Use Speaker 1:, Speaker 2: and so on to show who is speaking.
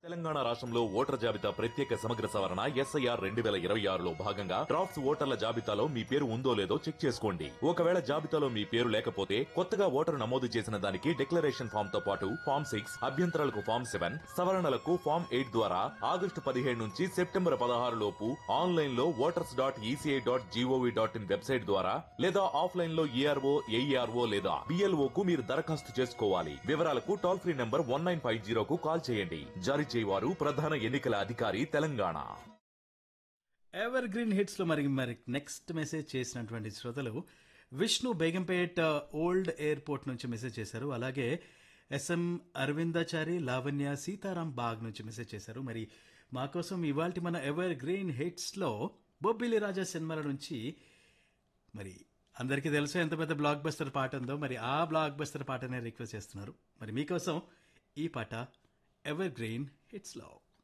Speaker 1: తెలంగాణ రాష్ట్రంలో ఓటర్ జాబితా ప్రత్యేక సమగ్ర సవరణ ఎస్ఐఆర్ 2026లో భాగంగా డ్రాఫ్ట్స్ ఓటర్ల జాబితాలో మీ పేరు ఉందో లేదో చెక్ చేసుకోండి. ఒకవేళ జాబితాలో మీ పేరు లేకపోతే కొత్తగా ఓటరు నమోదు చేసిన దానికి డిక్లరేషన్ ఫామ్ తో పాటు ఫామ్ 6, అభ్యంతరాలకు ఫామ్ 7, సవరణలకు ఫామ్ 8 ద్వారా ఆగస్టు 17 నుంచి సెప్టెంబర్ 16 లోపు ఆన్లైన్ లో voters.eca.gov.in వెబ్సైట్ ద్వారా లేదా ఆఫ్లైన్ లో ఈఆర్ఓ, ఏఈఆర్ఓ లేదా బిఎల్ఓ కు మీరు దరఖాస్తు చేసుకోవాలి. వివరాలకు టోల్ ఫ్రీ నంబర్ 1950 కు కాల్ చేయండి. జారీ చేయవారు ప్రధాన ఎన్నికల అధికారి తెలంగాణ.
Speaker 2: ఎవర్ గ్రీన్ హిట్స్ లో మరి నెక్స్ట్ మెసేజ్ చేసినటువంటి శ్రోతలు విష్ణు బేగంపేట్ ఓల్డ్ ఎయిర్పోర్ట్ నుంచి మెసేజ్ చేశారు. అలాగే ఎస్ఎం అరవిందాచారి, లావణ్య, సీతారాం బాగ్ నుంచి మెసేజ్ చేశారు. మరి మా కోసం ఇవాల్టి మన ఎవర్ గ్రీన్ హిట్స్ లో బొబ్బిలి రాజా సినిమాల నుంచి మరి అందరికీ తెలుసు ఎంత పెద్ద బ్లాక్ బస్టర్ పాట ఉందో, మరి ఆ బ్లాక్ బస్టర్ పాటనే రిక్వెస్ట్ చేస్తున్నారు. మరి మీకోసం ఈ పాట ఎవర్ గ్రీన్ హిట్స్ లో.